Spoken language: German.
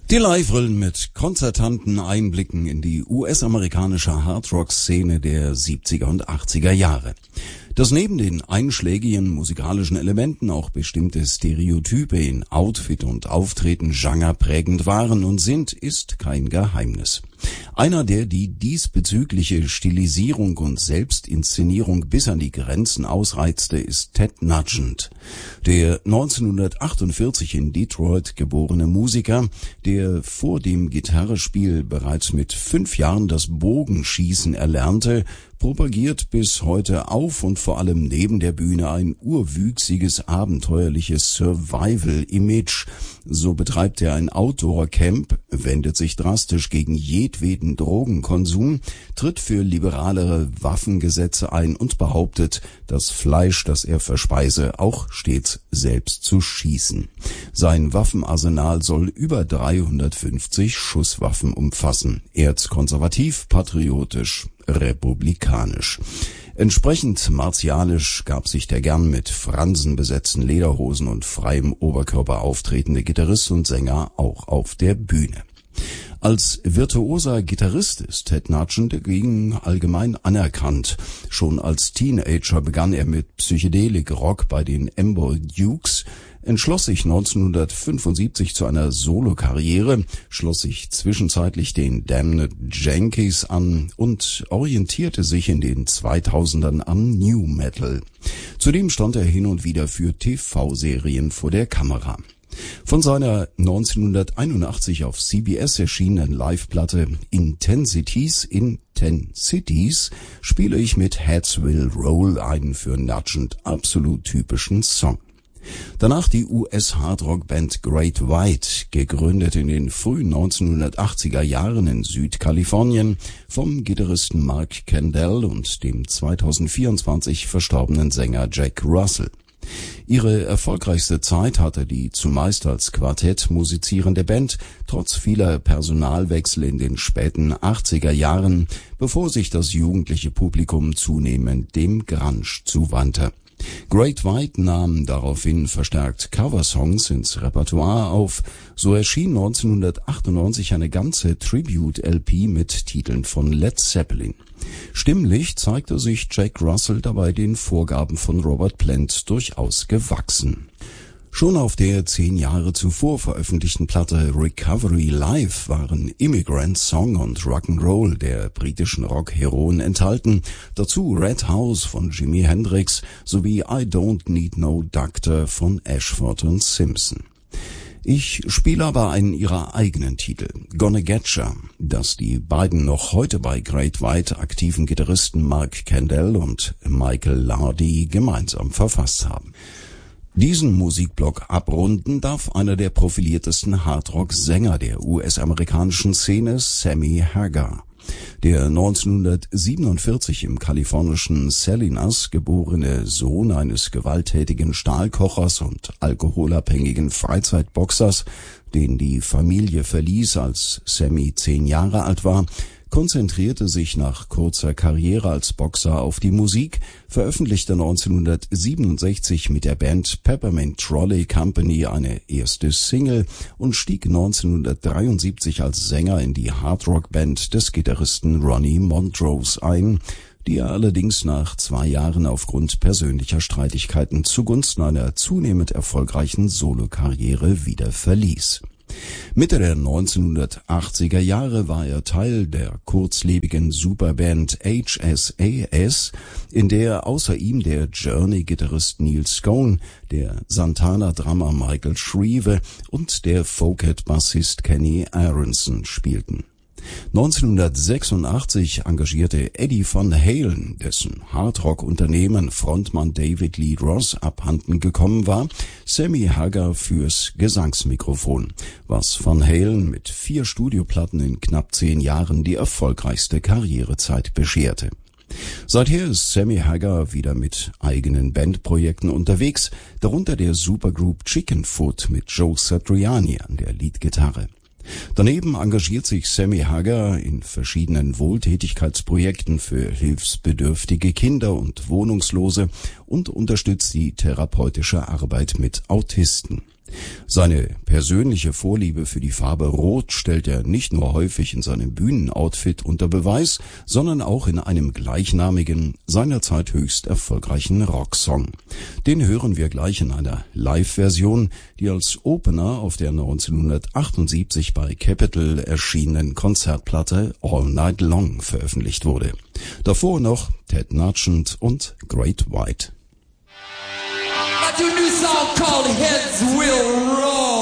Die Live-Rillen mit konzertanten Einblicken in die US-amerikanische Hardrock-Szene der 70er und 80er Jahre. Dass neben den einschlägigen musikalischen Elementen auch bestimmte Stereotype in Outfit und Auftreten genreprägend waren und sind, ist kein Geheimnis. Einer, der die diesbezügliche Stilisierung und Selbstinszenierung bis an die Grenzen ausreizte, ist Ted Nugent. Der 1948 in Detroit geborene Musiker, der vor dem Gitarrespiel bereits mit 5 Jahren das Bogenschießen erlernte, propagiert bis heute auf und vor allem neben der Bühne ein urwüchsiges, abenteuerliches Survival-Image. So betreibt er ein Outdoor-Camp, wendet sich drastisch gegen jedweden Drogenkonsum, tritt für liberalere Waffengesetze ein und behauptet, das Fleisch, das er verspeise, auch stets selbst zu schießen. Sein Waffenarsenal soll über 350 Schusswaffen umfassen. Erzkonservativ, patriotisch, republikanisch. Entsprechend martialisch gab sich der gern mit fransenbesetzten Lederhosen und freiem Oberkörper auftretende Gitarrist und Sänger auch auf der Bühne. Als virtuoser Gitarrist ist Ted Nugent dagegen allgemein anerkannt. Schon als Teenager begann er mit Psychedelik-Rock bei den Amber Dukes, entschloss sich 1975 zu einer Solokarriere, schloss sich zwischenzeitlich den Damned Yankees an und orientierte sich in den 2000ern am New Metal. Zudem stand er hin und wieder für TV-Serien vor der Kamera. Von seiner 1981 auf CBS erschienenen Live-Platte Intensities in 10 Cities spiele ich mit Heads Will Roll einen für Nugent absolut typischen Song. Danach die US-Hardrock-Band Great White, gegründet in den frühen 1980er Jahren in Südkalifornien vom Gitarristen Mark Kendall und dem 2024 verstorbenen Sänger Jack Russell. Ihre erfolgreichste Zeit hatte die zumeist als Quartett musizierende Band trotz vieler Personalwechsel in den späten 80er Jahren, bevor sich das jugendliche Publikum zunehmend dem Grunge zuwandte. Great White nahm daraufhin verstärkt Coversongs ins Repertoire auf, so erschien 1998 eine ganze Tribute-LP mit Titeln von Led Zeppelin. Stimmlich zeigte sich Jack Russell dabei den Vorgaben von Robert Plant durchaus gewachsen. Schon auf der 10 Jahre zuvor veröffentlichten Platte Recovery Live waren Immigrant Song und Rock'n'Roll der britischen Rock-Heroen enthalten, dazu Red House von Jimi Hendrix sowie I Don't Need No Doctor von Ashford und Simpson. Ich spiele aber einen ihrer eigenen Titel, Gonna Getcha, das die beiden noch heute bei Great White aktiven Gitarristen Mark Kendall und Michael Lardy gemeinsam verfasst haben. Diesen Musikblock abrunden darf einer der profiliertesten Hardrock-Sänger der US-amerikanischen Szene, Sammy Hagar. Der 1947 im kalifornischen Salinas geborene Sohn eines gewalttätigen Stahlkochers und alkoholabhängigen Freizeitboxers, den die Familie verließ, als Sammy 10 Jahre alt war, konzentrierte sich nach kurzer Karriere als Boxer auf die Musik, veröffentlichte 1967 mit der Band Peppermint Trolley Company eine erste Single und stieg 1973 als Sänger in die Hardrock-Band des Gitarristen Ronnie Montrose ein, die er allerdings nach 2 Jahren aufgrund persönlicher Streitigkeiten zugunsten einer zunehmend erfolgreichen Solokarriere wieder verließ. Mitte der 1980er Jahre war er Teil der kurzlebigen Superband HSAS, in der außer ihm der Journey-Gitarrist Neil Scone, der Santana-Drummer Michael Shrieve und der Foket-Bassist Kenny Aronson spielten. 1986 engagierte Eddie Van Halen, dessen Hardrock-Unternehmen Frontmann David Lee Roth abhanden gekommen war, Sammy Hagar fürs Gesangsmikrofon, was Van Halen mit 4 Studioplatten in knapp 10 Jahren die erfolgreichste Karrierezeit bescherte. Seither ist Sammy Hagar wieder mit eigenen Bandprojekten unterwegs, darunter der Supergroup Chickenfoot mit Joe Satriani an der Leadgitarre. Daneben engagiert sich Sammy Hagar in verschiedenen Wohltätigkeitsprojekten für hilfsbedürftige Kinder und Wohnungslose und unterstützt die therapeutische Arbeit mit Autisten. Seine persönliche Vorliebe für die Farbe Rot stellt er nicht nur häufig in seinem Bühnenoutfit unter Beweis, sondern auch in einem gleichnamigen, seinerzeit höchst erfolgreichen Rocksong. Den hören wir gleich in einer Live-Version, die als Opener auf der 1978 bei Capitol erschienenen Konzertplatte All Night Long veröffentlicht wurde. Davor noch Ted Nugent und Great White. A new song called Heads Will Roll.